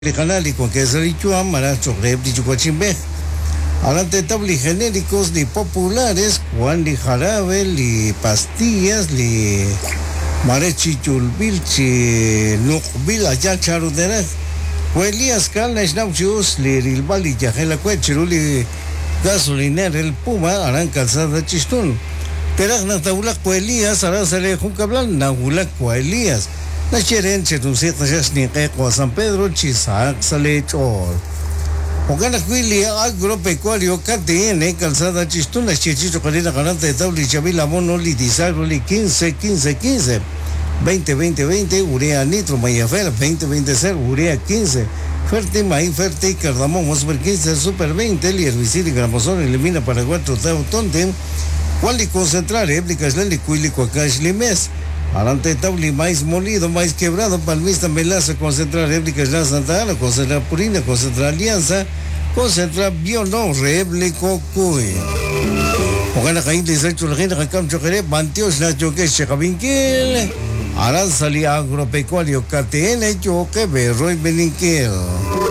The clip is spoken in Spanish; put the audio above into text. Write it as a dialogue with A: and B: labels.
A: Canali con que es richuan maracho repli chucochimbe. Adelante tabli genéricos ni populares, Juan li jarabe, li pastillas, li marechi chulbilchi, nukbil allá charudera. Huelías calna snauchius, li rilbali yajela cuechiruli gasoliner el puma, aran calzada chistun. Terag na taulak huelías, aran sale juncablan, na hulak huelías. Na cheren chetusit na siya snikeko San Pedro Chisac sa lechor. O gana kwili agropecuario KTN calzada chistuna chichicho carina garante de tabli chavila mono litisagro li 15 15 15 20 20 20 urea nitro mayafel 20 20 0 urea 15 Ferti maíz ferti cardamom super 15 super 20 el herbicida y gramosol elimina para 4 tonte cual y concentrar réplicas le licuili cuacash limes. Adelante tabli, maíz molido, maíz quebrado, palmista, melaza, concentrar réplicas la Santa Ana, concentrar purina, concentrar alianza, concentrar biolón, réplico cuy. Ogana caín de Sancho la gente, Jacam Choquere, Banteos, Nacho que Checavinquil, Aranzali agropecuario, KTN, Choque, Berroy Beninquil.